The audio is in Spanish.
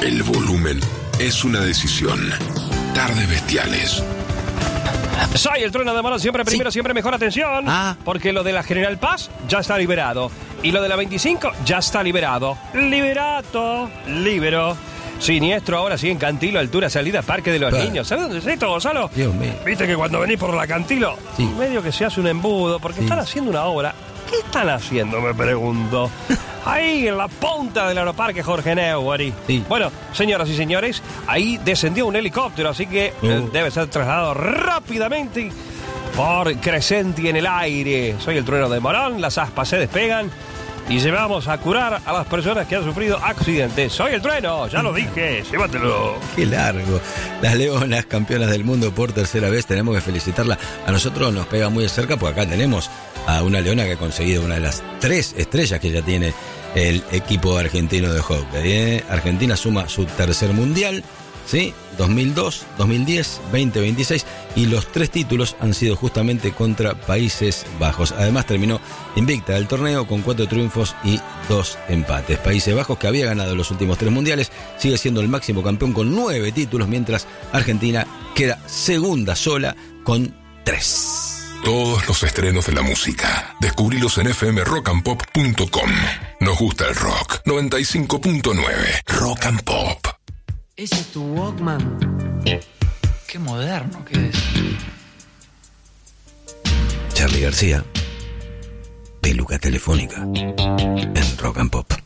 El volumen es una decisión. Tardes Bestiales. Soy el trueno de Morón, siempre primero, siempre mejor, atención. Porque lo de la General Paz ya está liberado. Y lo de la 25 ya está liberado. Liberato, libero. Siniestro ahora sí en Cantilo, altura, salida, Parque de los Niños. ¿Sabes dónde es esto, Gonzalo? Dios mío. Viste que cuando venís por la Cantilo, medio que se hace un embudo, porque están haciendo una obra. ¿Qué están haciendo, me pregunto? Ahí en la punta del aeroparque Jorge Newbery. Bueno, señoras y señores, ahí descendió un helicóptero, así que debe ser trasladado rápidamente por Crescenti en el aire. Soy el trueno de Morón, las aspas se despegan y llevamos a curar a las personas que han sufrido accidentes. Soy el trueno, ya lo dije, llévatelo. Qué largo. Las Leonas, campeonas del mundo por tercera vez, tenemos que felicitarla. A nosotros nos pega muy de cerca porque acá tenemos a una leona que ha conseguido una de las 3 estrellas que ya tiene el equipo argentino de hockey. Argentina suma su tercer mundial, ¿sí? 2002, 2010, 2026, y los 3 títulos han sido justamente contra Países Bajos. Además terminó invicta el torneo con 4 triunfos y 2 empates. Países Bajos, que había ganado los últimos 3 mundiales, sigue siendo el máximo campeón con 9 títulos, mientras Argentina queda segunda sola con 3. Todos los estrenos de la música, descubrilos en fmrockandpop.com. Nos gusta el rock. 95.9 Rock and Pop. ¿Ese es tu Walkman? Qué moderno que es. Charly García, peluca telefónica en Rock and Pop.